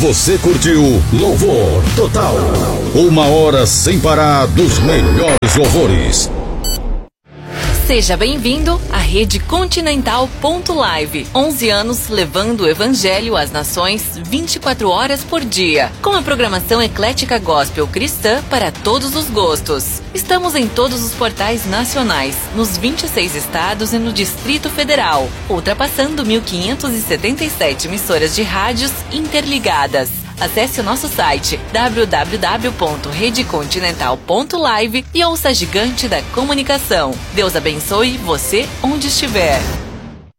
Você curtiu Louvor Total. 1 hora sem parar dos melhores louvores. Seja bem-vindo à Rede Continental Live. 11 anos levando o Evangelho às nações 24 horas por dia. Com a programação eclética gospel cristã para todos os gostos. Estamos em todos os portais nacionais, nos 26 estados e no Distrito Federal, ultrapassando 1.577 emissoras de rádios interligadas. Acesse o nosso site www.redecontinental.live e ouça a gigante da comunicação. Deus abençoe você onde estiver.